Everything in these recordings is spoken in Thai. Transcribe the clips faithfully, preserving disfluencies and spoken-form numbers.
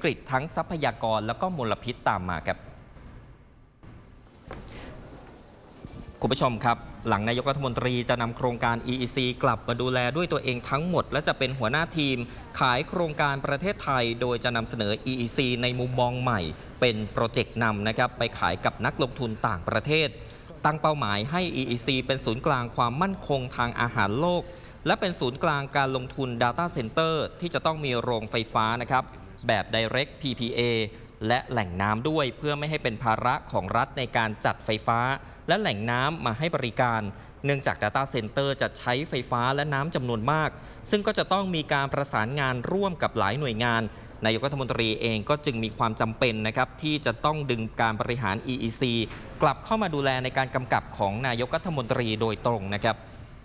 กฤตทั้งทรัพยากรแล้วก็มลพิษตามมาครับคุณผู้ชมครับหลังนายกรัฐมนตรีจะนำโครงการ อี อี ซี กลับมาดูแลด้วยตัวเองทั้งหมดและจะเป็นหัวหน้าทีมขายโครงการประเทศไทยโดยจะนำเสนอ อี อี ซี ในมุมมองใหม่เป็นโปรเจกต์นำนะครับไปขายกับนักลงทุนต่างประเทศตั้งเป้าหมายให้ อี อี ซี เป็นศูนย์กลางความมั่นคงทางอาหารโลกและเป็นศูนย์กลางการลงทุน Data Center ที่จะต้องมีโรงไฟฟ้านะครับแบบ Direct พี พี เอ และแหล่งน้ำด้วยเพื่อไม่ให้เป็นภาระของรัฐในการจัดไฟฟ้าและแหล่งน้ำมาให้บริการเนื่องจาก Data Center จะใช้ไฟฟ้าและน้ำจำนวนมากซึ่งก็จะต้องมีการประสานงานร่วมกับหลายหน่วยงานนายกรัฐมนตรีเองก็จึงมีความจำเป็นนะครับที่จะต้องดึงการบริหาร อี อี ซี กลับเข้ามาดูแลในการกำกับของนายกรัฐมนตรีโดยตรงนะครับ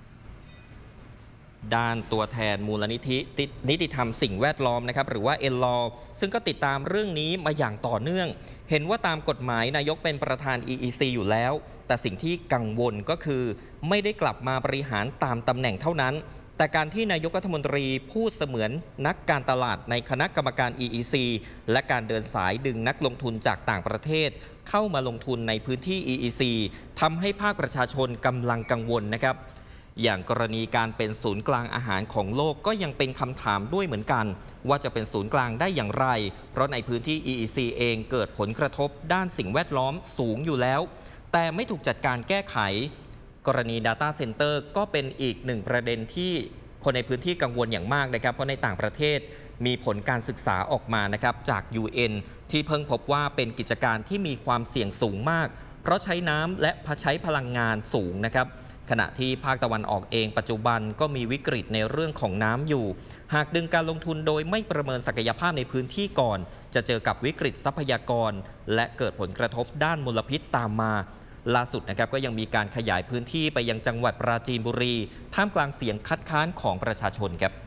ด้านตัวแทนมูลนิธินิติธรรมสิ่งแวดล้อมนะครับหรือว่า เอ็น แอล โอ ซึ่งก็ติดตามเรื่องนี้มาอย่างต่อเนื่องเห็นว่าตามกฎหมายนายกเป็นประธาน อี อี ซี อยู่แล้วแต่สิ่งที่กังวลก็คือไม่ได้กลับมาบริหารตามตำแหน่งเท่านั้นแต่การที่นายกรัฐมนตรีพูดเสมือนนักการตลาดในคณะกรรมการ อี อี ซี และการเดินสายดึงนักลงทุนจากต่างประเทศเข้ามาลงทุนในพื้นที่ อี อี ซี ทำให้ภาคประชาชนกำลังกังวลนะครับอย่างกรณีการเป็นศูนย์กลางอาหารของโลกก็ยังเป็นคำถามด้วยเหมือนกันว่าจะเป็นศูนย์กลางได้อย่างไรเพราะในพื้นที่ อี อี ซี เองเกิดผลกระทบด้านสิ่งแวดล้อมสูงอยู่แล้วแต่ไม่ถูกจัดการแก้ไขกรณี Data Center ก็เป็นอีกหนึ่งประเด็นที่คนในพื้นที่กังวลอย่างมากนะครับเพราะในต่างประเทศมีผลการศึกษาออกมานะครับจาก ยู เอ็น ที่เพิ่งพบว่าเป็นกิจการที่มีความเสี่ยงสูงมากเพราะใช้น้ำและใช้พลังงานสูงนะครับขณะที่ภาคตะวันออกเองปัจจุบันก็มีวิกฤตในเรื่องของน้ำอยู่หากดึงการลงทุนโดยไม่ประเมินศักยภาพในพื้นที่ก่อนจะเจอกับวิกฤตทรัพยากรและเกิดผลกระทบด้านมลพิษตามมาล่าสุดนะครับก็ยังมีการขยายพื้นที่ไปยังจังหวัดปราจีนบุรีท่ามกลางเสียงคัดค้านของประชาชนครับ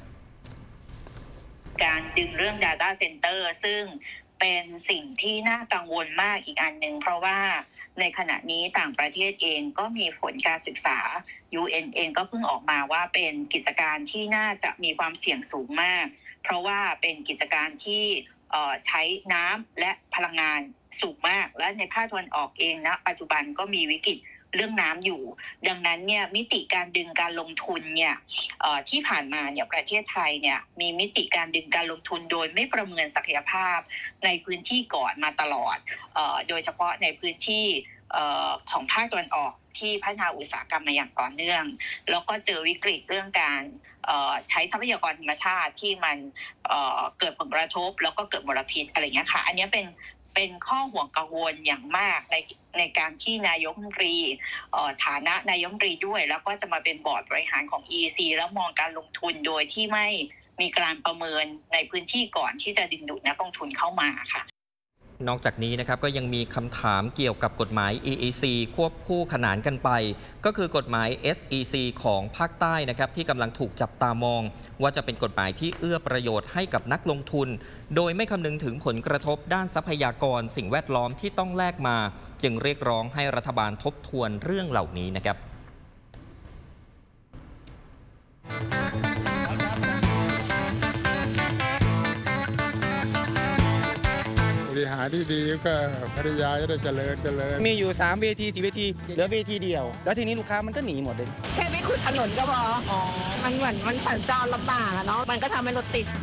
การดึงเรื่อง Data Center ซึ่งเป็นสิ่งที่น่ากังวลมากอีกอันหนึ่งเพราะว่าในขณะนี้ต่างประเทศเองก็มีผลการศึกษา ยู เอ็น เองก็เพิ่งออกมาว่าเป็นกิจการที่น่าจะมีความเสี่ยงสูงมากเพราะว่าเป็นกิจการที่ใช้น้ำและพลังงานสูงมากและในภาคตะวันออกเองนะปัจจุบันก็มีวิกฤตเรื่องน้ำอยู่ดังนั้นเนี่ยมิติการดึงการลงทุนเนี่ยที่ผ่านมาเนี่ยประเทศไทยเนี่ยมีมิติการดึงการลงทุนโดยไม่ประเมินศักยภาพในพื้นที่ก่อนมาตลอดโดยเฉพาะในพื้นที่ของภาคตะวันออกที่พัฒนาอุตสาหกรรมมาอย่างต่อเนื่องแล้วก็เจอวิกฤตเรื่องการใช้ทรัพยากรธรรมชาติที่มันเกิดผลกระทบแล้วก็เกิดมลพิษอะไรอย่างเงี้ยค่ะอันนี้เป็นเป็นข้อห่วงกังวลอย่างมากในในการที่นายกรัฐมนตรีฐานะนายกรัฐมนตรีด้วยแล้วก็จะมาเป็นบอร์ดบริหารของ อี อี ซี แล้วมองการลงทุนโดยที่ไม่มีการประเมินในพื้นที่ก่อนที่จะดึงดูดนักลงทุนเข้ามาค่ะนอกจากนี้นะครับก็ยังมีคำถามเกี่ยวกับกฎหมาย อี อี ซี ควบคู่ขนานกันไปก็คือกฎหมาย เอส อี ซี ของภาคใต้นะครับที่กำลังถูกจับตามองว่าจะเป็นกฎหมายที่เอื้อประโยชน์ให้กับนักลงทุนโดยไม่คำนึงถึงผลกระทบด้านทรัพยากรสิ่งแวดล้อมที่ต้องแลกมาจึงเรียกร้องให้รัฐบาลทบทวนเรื่องเหล่านี้นะครับบริหารที่ดีก็ภรรยาจะได้เจริญเจริญมีอยู่สามเวทีสี่เวทีเหลือเวทีเดียวแล้วทีนี้ลูกค้ามันก็หนีหมดเลยแค่ไม่ขุดถนนก็พออ๋อมันเหมือนมันสัญจรลำบากอะเนาะมันก็ทำให้รถติด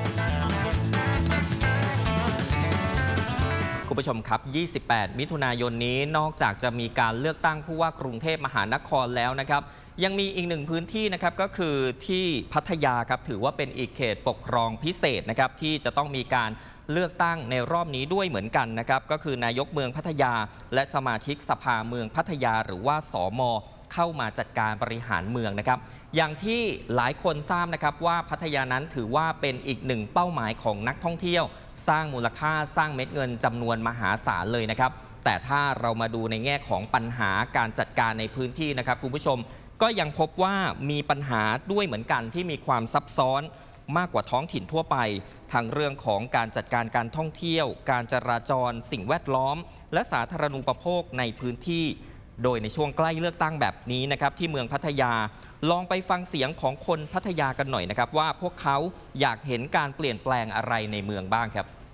คุณผู้ชมครับยี่สิบแปดมิถุนายนนี้นอกจากจะมีการเลือกตั้งผู้ว่ากรุงเทพมหานครแล้วนะครับยังมีอีกหนึ่งพื้นที่นะครับก็คือที่พัทยาครับถือว่าเป็นอีกเขตปกครองพิเศษนะครับที่จะต้องมีการเลือกตั้งในรอบนี้ด้วยเหมือนกันนะครับก็คือนายกเมืองพัทยาและสมาชิกสภาเมืองพัทยาหรือว่าสม.เข้ามาจัดการบริหารเมืองนะครับอย่างที่หลายคนทราบนะครับว่าพัทยานั้นถือว่าเป็นอีกหนึ่งเป้าหมายของนักท่องเที่ยวสร้างมูลค่าสร้างเม็ดเงินจำนวนมหาศาลเลยนะครับแต่ถ้าเรามาดูในแง่ของปัญหาการจัดการในพื้นที่นะครับคุณผู้ชมก็ยังพบว่ามีปัญหาด้วยเหมือนกันที่มีความซับซ้อนมากกว่าท้องถิ่นทั่วไปทั้งเรื่องของการจัดการการท่องเที่ยวการจราจรสิ่งแวดล้อมและสาธารณูปโภคในพื้นที่โดยในช่วงใกล้เลือกตั้งแบบนี้นะครับที่เมืองพัทยาลองไปฟังเสียงของคนพัทยากันหน่อยนะครับว่าพวกเขาอยากเห็นการเปลี่ยนแปลงอะไรในเมืองบ้างครับ